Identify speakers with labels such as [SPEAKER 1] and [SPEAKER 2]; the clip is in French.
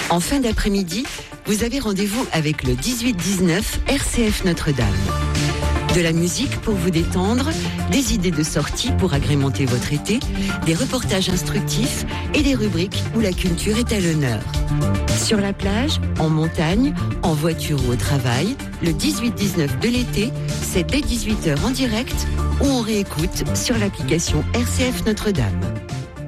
[SPEAKER 1] En fin d'après-midi, vous avez rendez-vous avec le 18-19 RCF Notre-Dame. De la musique pour vous détendre, des idées de sortie pour agrémenter votre été, des reportages instructifs et des rubriques où la culture est à l'honneur. Sur la plage, en montagne, en voiture ou au travail, le 18-19 de l'été, c'est dès 18h en direct ou on réécoute sur l'application RCF Notre-Dame.